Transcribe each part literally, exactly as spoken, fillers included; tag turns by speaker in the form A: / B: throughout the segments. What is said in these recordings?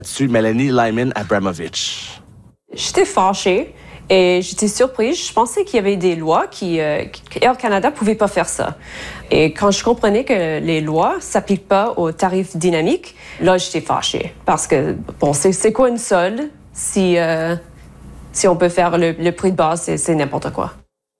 A: Dessus, Mélanie Lyman Abramovich.
B: J'étais fâchée et j'étais surprise. Je pensais qu'il y avait des lois qui, euh, Air Canada pouvait pas faire ça. Et quand je comprenais que les lois s'appliquent pas aux tarifs dynamiques, là, j'étais fâchée. Parce que, bon, c'est, c'est quoi une solde si, euh, si on peut faire le, le prix de base, c'est, c'est n'importe quoi.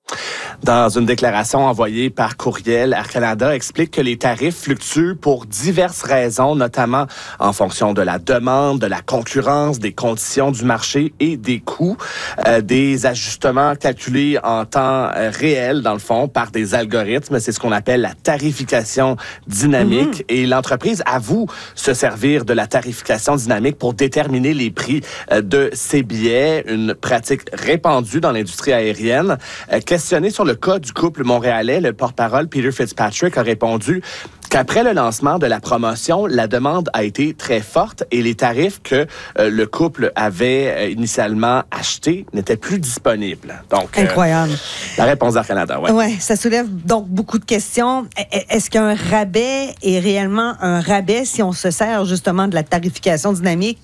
A: Dans une déclaration envoyée par courriel, Air Canada explique que les tarifs fluctuent pour diverses raisons, notamment en fonction de la demande, de la concurrence, des conditions du marché et des coûts. Euh, des ajustements calculés en temps euh, réel, dans le fond, par des algorithmes. C'est ce qu'on appelle la tarification dynamique. Mm-hmm. Et l'entreprise avoue se servir de la tarification dynamique pour déterminer les prix euh, de ses billets, une pratique répandue dans l'industrie aérienne. Euh, questionné sur le Le cas du couple montréalais, le porte-parole Peter Fitzpatrick a répondu qu'après le lancement de la promotion, la demande a été très forte et les tarifs que euh, le couple avait euh, initialement achetés n'étaient plus disponibles. Donc,
C: incroyable.
A: Euh, la réponse d'Air Canada, oui.
C: Oui, ça soulève donc beaucoup de questions. Est-ce qu'un rabais est réellement un rabais si on se sert justement de la tarification dynamique?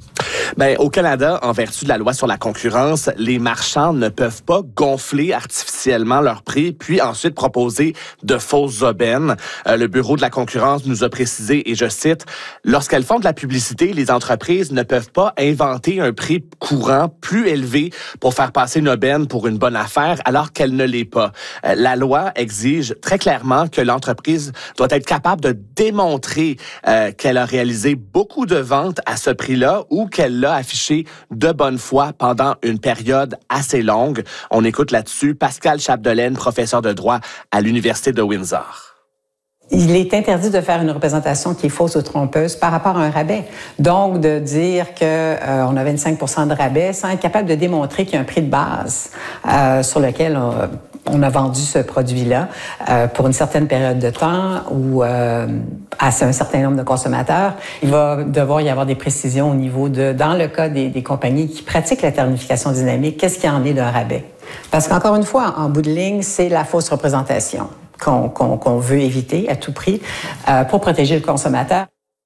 A: Ben, au Canada, en vertu de la loi sur la concurrence, les marchands ne peuvent pas gonfler artificiellement leurs prix, puis ensuite proposer de fausses aubaines. Euh, le Bureau de la concurrence nous a précisé, et je cite, « Lorsqu'elles font de la publicité, les entreprises ne peuvent pas inventer un prix courant plus élevé pour faire passer une aubaine pour une bonne affaire, alors qu'elle ne l'est pas. Euh, la loi exige très clairement que l'entreprise doit être capable de démontrer euh, qu'elle a réalisé beaucoup de ventes à ce prix-là ou qu'elle l'a affiché de bonne foi pendant une période assez longue. » On écoute là-dessus Pascal Chapdelaine, professeur de droit à l'Université de Windsor.
D: Il est interdit de faire une représentation qui est fausse ou trompeuse par rapport à un rabais. Donc, de dire que euh, on a vingt-cinq pour cent de rabais sans être capable de démontrer qu'il y a un prix de base euh, sur lequel on, on a vendu ce produit-là euh, pour une certaine période de temps ou euh, à un certain nombre de consommateurs, il va devoir y avoir des précisions au niveau de, dans le cas des, des compagnies qui pratiquent la tarification dynamique, qu'est-ce qu'il y en est d'un rabais? Parce qu'encore une fois, en bout de ligne, c'est la fausse représentation qu'on, qu'on, qu'on veut éviter à tout prix euh, pour protéger le consommateur.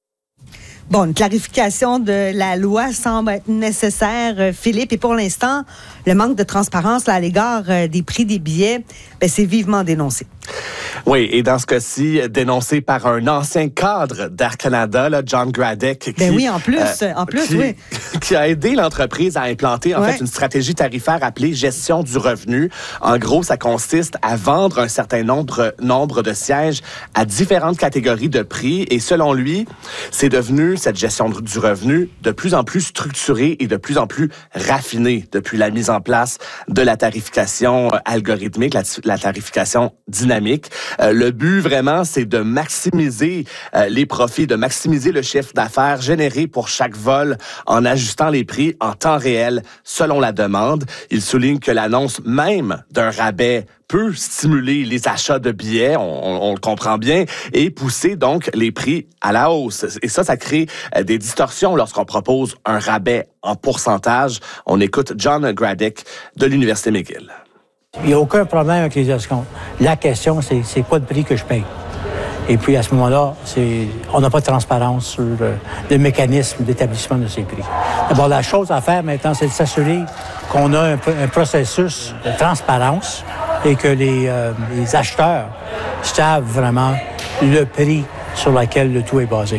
C: Bon, une clarification de la loi semble être nécessaire, Philippe. Et pour l'instant, le manque de transparence là, à l'égard euh, des prix des billets, ben, c'est vivement dénoncé.
A: Oui, et dans ce cas-ci, dénoncé par un ancien cadre d'Air Canada, là, John Gradek. Qui,
C: ben oui, en plus, euh, en plus,
A: qui,
C: oui.
A: qui a aidé l'entreprise à implanter, en
C: ouais.
A: fait, une stratégie tarifaire appelée gestion du revenu. En gros, ça consiste à vendre un certain nombre, nombre de sièges à différentes catégories de prix. Et selon lui, c'est devenu, cette gestion du revenu, de plus en plus structurée et de plus en plus raffinée depuis la mise en place de la tarification algorithmique, la, la tarification dynamique. Euh, le but, vraiment, c'est de maximiser euh, les profits, de maximiser le chiffre d'affaires généré pour chaque vol en ajustant les prix en temps réel selon la demande. Il souligne que l'annonce même d'un rabais peut stimuler les achats de billets, on, on, on le comprend bien, et pousser donc les prix à la hausse. Et ça, ça crée euh, des distorsions lorsqu'on propose un rabais en pourcentage. On écoute John Gradek de l'Université McGill.
E: Il n'y a aucun problème avec les escomptes. La question, c'est, c'est quoi le prix que je paye? Et puis, à ce moment-là, c'est, on n'a pas de transparence sur euh, le mécanisme d'établissement de ces prix. D'abord, la chose à faire maintenant, c'est de s'assurer qu'on a un, un processus de transparence et que les, euh, les acheteurs savent vraiment le prix sur lequel le tout est basé.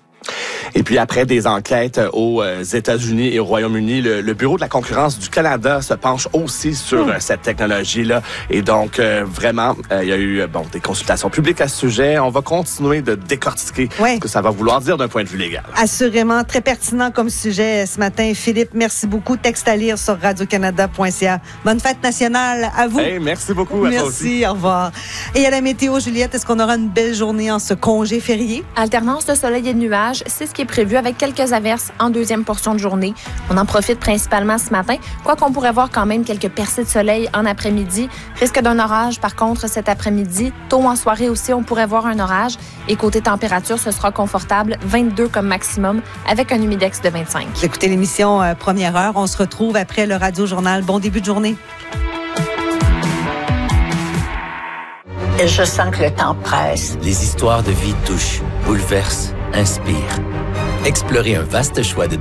A: Et puis après des enquêtes aux États-Unis et au Royaume-Uni, le, le Bureau de la concurrence du Canada se penche aussi sur mmh. cette technologie-là. Et donc, euh, vraiment, euh, il y a eu bon, des consultations publiques à ce sujet. On va continuer de décortiquer ouais. ce que ça va vouloir dire d'un point de vue légal.
C: Assurément, très pertinent comme sujet ce matin. Philippe, merci beaucoup. Texte à lire sur radio canada point c a. Bonne fête nationale à vous.
A: Hey, merci beaucoup. À
C: merci,
A: toi aussi.
C: Au revoir. Et à la météo, Juliette, est-ce qu'on aura une belle journée en ce congé férié?
F: Alternance de soleil et de nuages, c'est ce qui est prévu avec quelques averses en deuxième portion de journée. On en profite principalement ce matin, quoiqu'on pourrait voir quand même quelques percées de soleil en après-midi. Risque d'un orage, par contre, cet après-midi. Tôt en soirée aussi, on pourrait voir un orage. Et côté température, ce sera confortable, vingt-deux comme maximum, avec un humidex de vingt-cinq.
C: Écoutez l'émission euh, Première Heure. On se retrouve après le Radio-Journal. Bon début de journée.
G: Et je sens que le temps presse.
H: Les histoires de vie touchent, bouleversent, inspirent. Explorez un vaste choix de